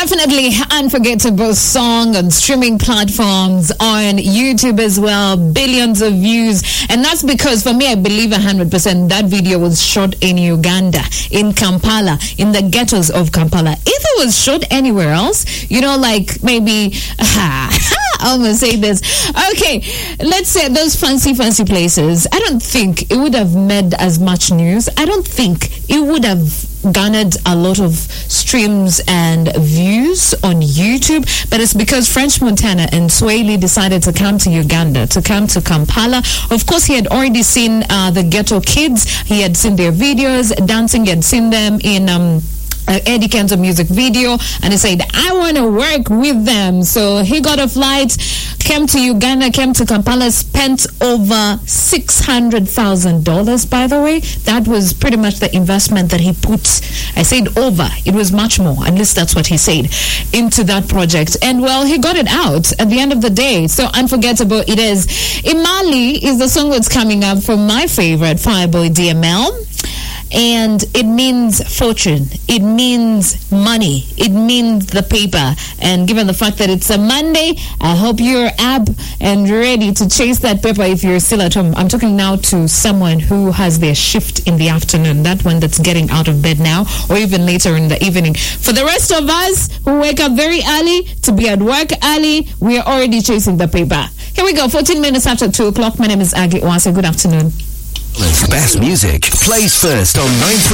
Definitely unforgettable song on streaming platforms, on YouTube as well, billions of views. And that's because, for me, I believe 100% that video was shot in Uganda, in Kampala, in the ghettos of Kampala. If it was shot anywhere else, like maybe, I'm going to say this. Okay, let's say those fancy places, I don't think it would have made as much news. I don't think it would have garnered a lot of streams and views on YouTube, but it's because French Montana and Swahili decided to come to Uganda, to come to Kampala. Of course, he had already seen the ghetto kids. He had seen their videos, dancing. He had seen them in Eddie Kenzo music video, and he said, I want to work with them. So he got a flight, came to Uganda, came to Kampala, spent over $600,000, by the way. That was pretty much the investment that he put. I said over. It was much more. At least that's what he said, into that project. And, well, he got it out at the end of the day. So unforgettable it is. Imali is the song that's coming up from my favorite, Fireboy DML. And it means fortune. It means money. It means the paper. And given the fact that it's a Monday, I hope you're up and ready to chase that paper if you're still at home. I'm talking now to someone who has their shift in the afternoon, that one that's getting out of bed now, or even later in the evening. For the rest of us who wake up very early to be at work early, we are already chasing the paper. Here we go, 14 minutes after 2 o'clock. My name is Aggie Wase. Good afternoon. Best music plays first on 93.